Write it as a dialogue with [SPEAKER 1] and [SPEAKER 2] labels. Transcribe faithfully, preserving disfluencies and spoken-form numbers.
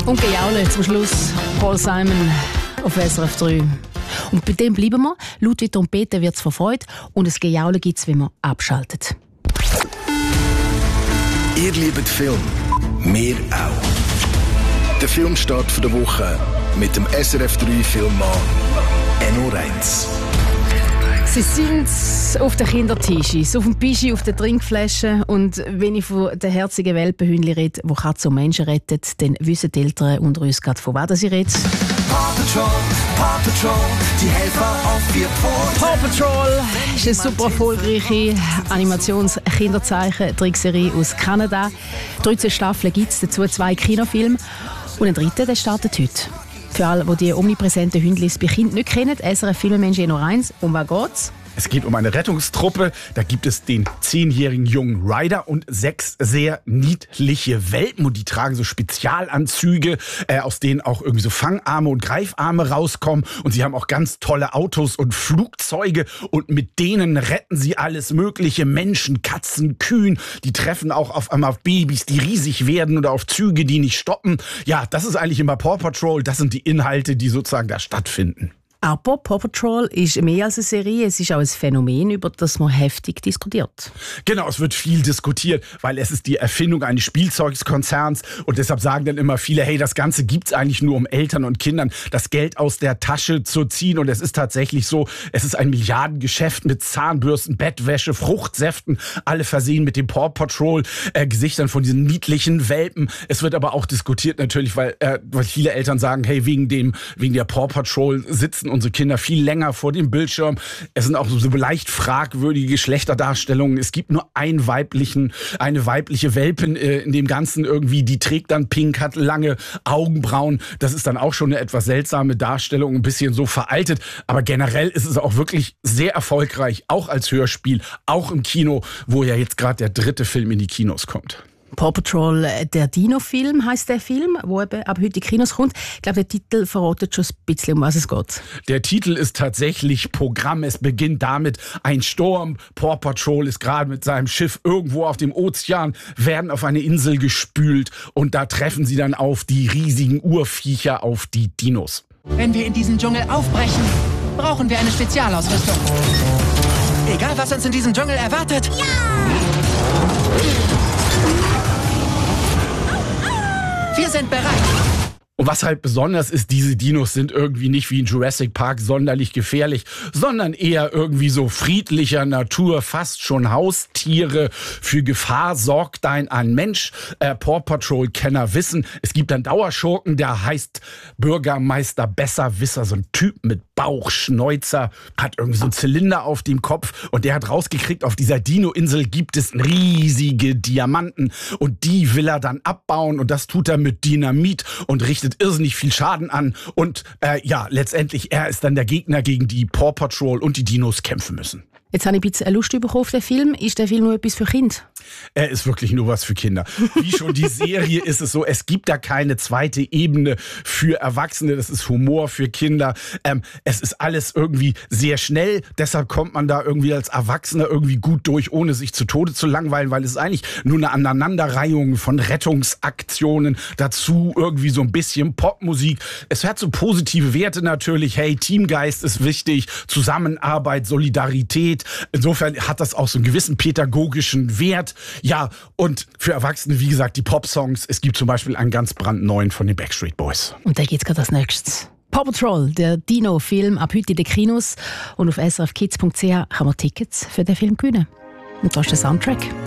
[SPEAKER 1] Und Gejaule zum Schluss. Paul Simon auf S R F drei. Und bei dem bleiben wir. Laut wie Trompete wird es verfreut und ein Gejaule gibt es, wenn man abschaltet.
[SPEAKER 2] Ihr liebt Film. Wir auch. Der Filmstart der Woche mit dem S R F drei Filmmann Enno Reitz.
[SPEAKER 1] Sie sind auf den Kindertischis, auf dem Pischi, auf den Trinkflaschen. Und wenn ich von den herzigen Welpenhündchen rede, die Katzen und Menschen retten, dann wissen die Eltern unter uns gerade, von was ich rede.
[SPEAKER 3] Paw Patrol, Paw Patrol, die Helfer auf vier Pfoten.
[SPEAKER 1] Paw Patrol ist eine super erfolgreiche Animations-Kinderzeichen-Trickserie aus Kanada. dreizehn Staffeln gibt es, dazu zwei Kinofilme. Und ein dritter, der startet heute. Für alle, die die omnipräsenten Hündlis bei Kindern nicht kennen, S R F Filmmensch Enno Reitz. Um was geht's?
[SPEAKER 4] Es geht um eine Rettungstruppe. Da gibt es den zehnjährigen jungen Ryder und sechs sehr niedliche Welpen. Und die tragen so Spezialanzüge, äh, aus denen auch irgendwie so Fangarme und Greifarme rauskommen. Und sie haben auch ganz tolle Autos und Flugzeuge. Und mit denen retten sie alles Mögliche. Menschen, Katzen, Kühen. Die treffen auch auf einmal auf Babys, die riesig werden oder auf Züge, die nicht stoppen. Ja, das ist eigentlich immer Paw Patrol. Das sind die Inhalte, die sozusagen da stattfinden.
[SPEAKER 1] Aber Paw Patrol ist mehr als eine Serie, es ist auch ein Phänomen, über das man heftig diskutiert.
[SPEAKER 4] Genau, es wird viel diskutiert, weil es ist die Erfindung eines Spielzeugkonzerns und deshalb sagen dann immer viele, hey, das Ganze gibt's eigentlich nur, um Eltern und Kindern das Geld aus der Tasche zu ziehen. Und es ist tatsächlich so, es ist ein Milliardengeschäft mit Zahnbürsten, Bettwäsche, Fruchtsäften, alle versehen mit dem Paw Patrol äh, Gesichtern von diesen niedlichen Welpen. Es wird aber auch diskutiert natürlich, weil, äh, weil viele Eltern sagen, hey, wegen dem, wegen der Paw Patrol sitzen unsere Kinder viel länger vor dem Bildschirm. Es sind auch so leicht fragwürdige Geschlechterdarstellungen. Es gibt nur einen weiblichen, eine weibliche Welpin äh, in dem Ganzen irgendwie. Die trägt dann pink, hat lange Augenbrauen. Das ist dann auch schon eine etwas seltsame Darstellung, ein bisschen so veraltet. Aber generell ist es auch wirklich sehr erfolgreich, auch als Hörspiel, auch im Kino, wo ja jetzt gerade der dritte Film in die Kinos kommt.
[SPEAKER 1] Paw Patrol, der Dino-Film heisst der Film, der eben ab heute in die Kinos kommt. Ich glaube, der Titel verratet schon ein bisschen, um was es geht.
[SPEAKER 4] Der Titel ist tatsächlich Programm. Es beginnt damit, ein Sturm. Paw Patrol ist gerade mit seinem Schiff irgendwo auf dem Ozean, werden auf eine Insel gespült und da treffen sie dann auf die riesigen Urviecher, auf die Dinos.
[SPEAKER 5] Wenn wir in diesen Dschungel aufbrechen, brauchen wir eine Spezialausrüstung. Egal, was uns in diesem Dschungel erwartet. Ja! Wir sind bereit.
[SPEAKER 4] Und was halt besonders ist, diese Dinos sind irgendwie nicht wie in Jurassic Park sonderlich gefährlich, sondern eher irgendwie so friedlicher Natur, fast schon Haustiere. Für Gefahr sorgt ein, ein Mensch. Äh, Paw Patrol-Kenner wissen, es gibt einen Dauerschurken, der heißt Bürgermeister Besserwisser, so ein Typ mit Bauchschnäuzer, hat irgendwie so einen Zylinder auf dem Kopf und der hat rausgekriegt, auf dieser Dino-Insel gibt es riesige Diamanten und die will er dann abbauen und das tut er mit Dynamit und richtet irrsinnig viel Schaden an und äh, ja, letztendlich er ist dann der Gegner, gegen die Paw Patrol und die Dinos kämpfen müssen.
[SPEAKER 1] Jetzt habe ich ein bisschen Lust bekommen auf den Film. Ist der Film nur etwas für Kinder?
[SPEAKER 4] Er ist wirklich nur was für Kinder. Wie schon die Serie ist es so, es gibt da keine zweite Ebene für Erwachsene. Das ist Humor für Kinder. Ähm, es ist alles irgendwie sehr schnell. Deshalb kommt man da irgendwie als Erwachsener irgendwie gut durch, ohne sich zu Tode zu langweilen, weil es ist eigentlich nur eine Aneinanderreihung von Rettungsaktionen. Dazu irgendwie so ein bisschen Popmusik. Es hat so positive Werte natürlich. Hey, Teamgeist ist wichtig. Zusammenarbeit, Solidarität. Insofern hat das auch so einen gewissen pädagogischen Wert. Ja, und für Erwachsene, wie gesagt, die Popsongs. Es gibt zum Beispiel einen ganz brandneuen von den Backstreet Boys.
[SPEAKER 1] Und da geht's gerade als nächstes. Paw Patrol, der Dino-Film, ab heute in den Kinos. Und auf s r f kids punkt c h kann man Tickets für den Film gewinnen. Und da ist der Soundtrack.